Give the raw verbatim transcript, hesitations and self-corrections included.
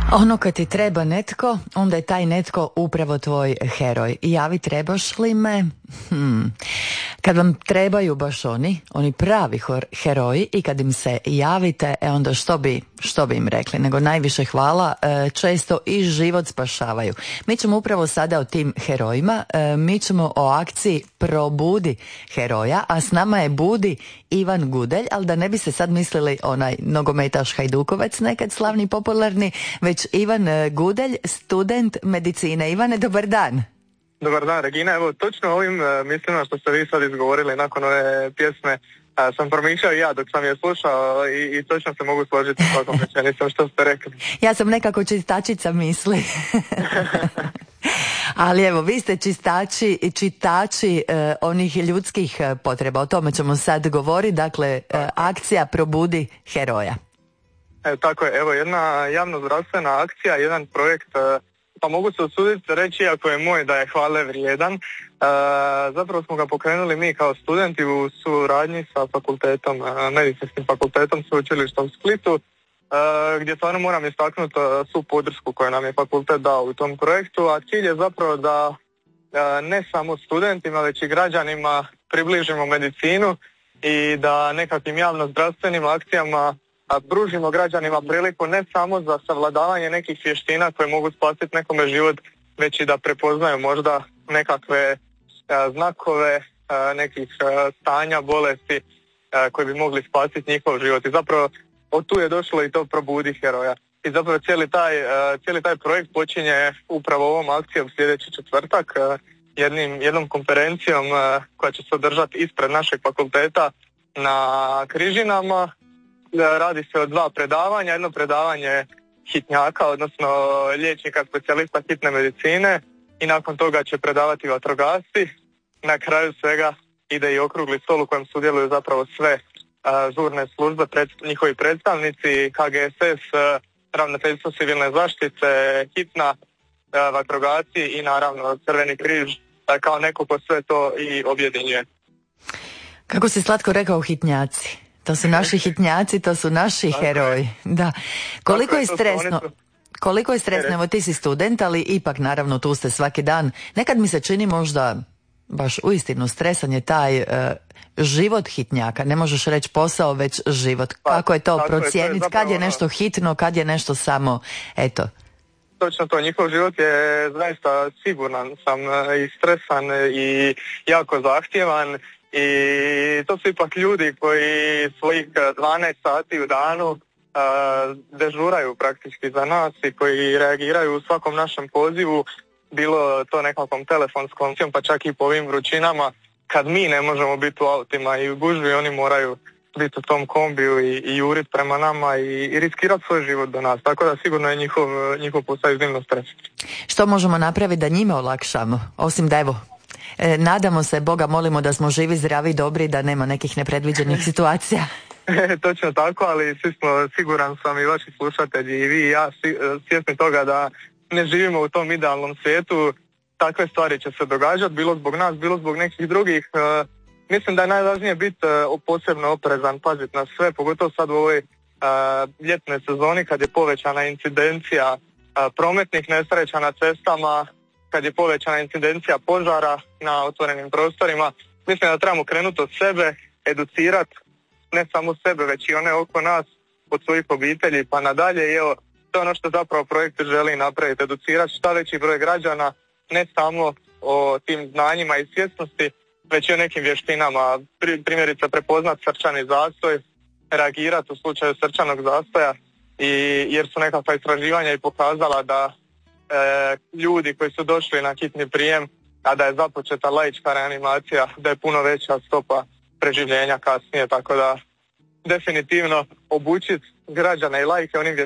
Ono kad ti treba netko, onda je taj netko upravo tvoj heroj. I javi trebaš li me? Hmm. Kad vam trebaju baš oni, oni pravi heroji, i kad im se javite, e onda što bi, što bi im rekli, nego najviše hvala, e, često i život spašavaju. Mi ćemo upravo sada o tim herojima, e, mi ćemo o akciji Probudi heroja, a s nama je Budi Ivan Gudelj, ali da ne bi se sad mislili onaj nogometaš Hajdukovac nekad slavni, popularni, već Ivan Gudelj, student medicine. Ivane, dobar dan. Dobar dan, Regina. Evo, točno ovim uh, mislima što ste vi sad izgovorili nakon ove pjesme uh, sam promišljao i ja dok sam je slušao i, i točno se mogu složiti s svakom rečenicom što ste rekli. Ja sam nekako čistačica misli. Ali evo, vi ste čistači i čitači uh, onih ljudskih uh, potreba. O tome ćemo sad govoriti. Dakle, uh, akcija Probudi heroja. E, tako je, evo jedna javno-zdravstvena akcija, jedan projekt, uh, pa mogu se usuditi reći, ako je moj, da je hvale vrijedan. Uh, zapravo smo ga pokrenuli mi kao studenti u suradnji sa fakultetom, uh, medicinskim fakultetom sveučilišta u Splitu, uh, gdje stvarno moram istaknuti uh, svu podršku koju nam je fakultet dao u tom projektu, a cilj je zapravo da uh, ne samo studentima, već i građanima približimo medicinu i da nekakvim javno-zdravstvenim akcijama a pružimo građanima priliku ne samo za savladavanje nekih vještina koje mogu spasiti nekome život, već i da prepoznaju možda nekakve a, znakove a, nekih a, stanja, bolesti a, koje bi mogli spasiti njihov život. I zapravo od tu je došlo i to Probudi heroja. I zapravo cijeli taj, a, cijeli taj projekt počinje upravo ovom akcijom sljedeći četvrtak, a, jednim, jednom konferencijom a, koja će se održati ispred našeg fakulteta na Križinama. Radi se o dva predavanja, jedno predavanje hitnjaka, odnosno liječnika specijalista hitne medicine, i nakon toga će predavati vatrogasci. Na kraju svega ide i okrugli stol u kojem sudjeluju zapravo sve a, žurne službe, pred, njihovi predstavnici, K G S S, a, ravnateljstvo civilne zaštite, hitna, a, vatrogasci i naravno Crveni križ, a, kao neko ko sve to i objedinjuje. Kako si slatko rekao, hitnjaci. To su naši hitnjaci, to su naši tako heroji. Je. Da. Koliko je, je stresno, koliko je stresno, evo ti si student, ali ipak naravno tu ste svaki dan. Nekad mi se čini možda baš uistinu stresan je taj uh, život hitnjaka. Ne možeš reći posao, već život. Pa, kako je to procijeniti, kad je nešto hitno, kad je nešto samo, eto. Točno to, njihov život je zaista siguran sam i stresan i jako zahtjevan. I to su ipak ljudi koji svojih dvanaest sati u danu uh, dežuraju praktički za nas i koji reagiraju u svakom našem pozivu, bilo to nekakvom telefonskom, pa čak i po ovim vrućinama, kad mi ne možemo biti u autima i u gužvi, oni moraju biti u tom kombiju i, i jurit prema nama i, i riskirati svoj život do nas. Tako da sigurno je njihov, njihov posao iznimno stresan. Što možemo napraviti da njima olakšamo, osim da evo, E, nadamo se, Boga molimo da smo živi, zdravi, dobri, da nema nekih nepredviđenih situacija. Točno tako, ali svi smo, siguran sam, i vaši slušatelji i vi i ja svjesni toga da ne živimo u tom idealnom svijetu. Takve stvari će se događati, bilo zbog nas, bilo zbog nekih drugih. E, mislim da je najvažnije biti e, posebno oprezan, paziti na sve, pogotovo sad u ovoj e, ljetnoj sezoni kad je povećana incidencija e, prometnih nesreća na cestama, kad je povećana incidencija požara na otvorenim prostorima. Mislim da trebamo krenuti od sebe, educirati ne samo sebe, već i one oko nas, od svojih obitelji pa nadalje. I evo, to je ono što zapravo projekt želi napraviti, educirati šta veći broj građana, ne samo o tim znanjima i svjesnosti, već i o nekim vještinama. Primjerice, prepoznat srčani zastoj, reagirati u slučaju srčanog zastoja, i, jer su nekakva istraživanja i pokazala da E, ljudi koji su došli na hitni prijem, a da je započeta laička reanimacija, da je puno veća stopa preživljenja kasnije, tako da definitivno obučiti građane i laike onim